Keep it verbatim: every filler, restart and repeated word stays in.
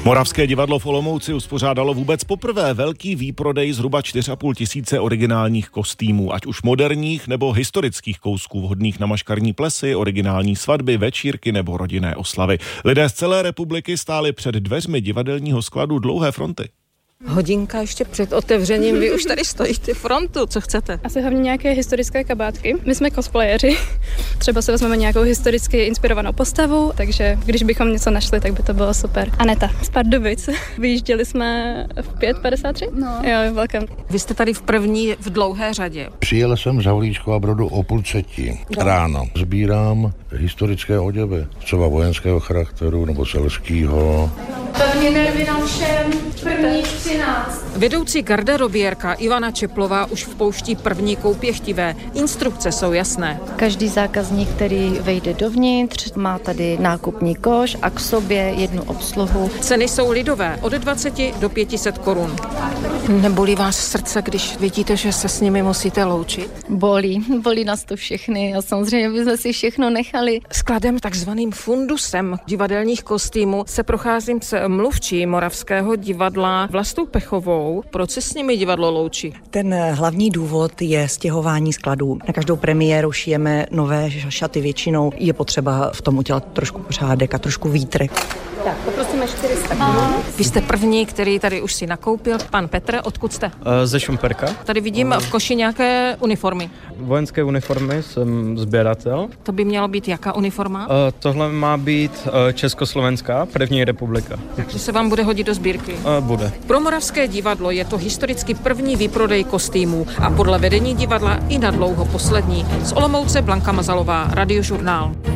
Moravské divadlo v Olomouci uspořádalo vůbec poprvé velký výprodej zhruba čtyři a půl tisíce originálních kostýmů, ať už moderních nebo historických kousků vhodných na maškarní plesy, originální svatby, večírky nebo rodinné oslavy. Lidé z celé republiky stáli před dveřmi divadelního skladu dlouhé fronty. Hodinka ještě před otevřením, vy už tady stojíte frontu, co chcete? Asi hlavně nějaké historické kabátky. My jsme cosplayeři, třeba se vezmeme nějakou historicky inspirovanou postavu, takže když bychom něco našli, tak by to bylo super. Aneta z Pardubic. Vyjížděli jsme v pět padesát tři? No. Jo, velkém. Vy jste tady v první v dlouhé řadě. Přijel jsem z Havlíčkova Brodu o půl třetí ráno. Sbírám historické oděvy, třeba vojenského charakteru nebo selského. Pevně nervy nám všem, první třináct. Vedoucí garderobierka Ivana Čeplová už vpouští první koupěchtivé. Instrukce jsou jasné. Každý zákazník, který vejde dovnitř, má tady nákupní koš a k sobě jednu obsluhu. Ceny jsou lidové, od dvaceti do pěti set korun. Nebolí vás srdce, když vidíte, že se s nimi musíte loučit? Bolí, bolí nás to všechny a samozřejmě bychom si všechno nechali. Skladem takzvaným fundusem divadelních kostýmů se procházím s mluvčí Moravského divadla Vlastou Pechovou. Proč se s nimi divadlo loučí? Ten hlavní důvod je stěhování skladů. Na každou premiéru šijeme nové šaty většinou. Je potřeba v tom udělat trošku pořádek a trošku výtrek. Tak, poprosíme čtyři sta korun. Vy jste první, který tady už si nakoupil. Pan Petr, odkud jste? Ze Šumperka. Tady vidím v koši nějaké uniformy. Vojenské uniformy, jsem sběratel. To by mělo být jaká uniforma? Uh, tohle má být uh, Československá první republika. Takže se vám bude hodit do sbírky? Uh, bude. Pro Moravské divadlo je to historicky první výprodej kostýmů a podle vedení divadla i na dlouho poslední. Z Olomouce Blanka Mazalová, Radiožurnál.